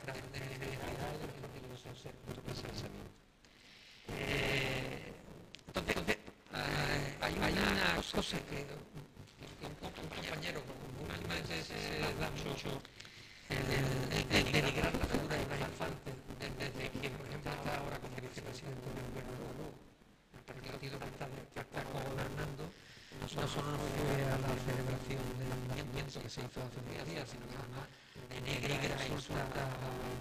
de felicidad y lo peligroso es ser pensamiento. Entonces, hay una cosa que un compañero con muchas veces se da mucho el denigrar la figura de una infante desde que, por ejemplo, está ahora como vicepresidente del gobierno, el partido que está gobernando, no solo no fue a la celebración del nacimiento que se hizo hace unos días, sino que además denigra, insulta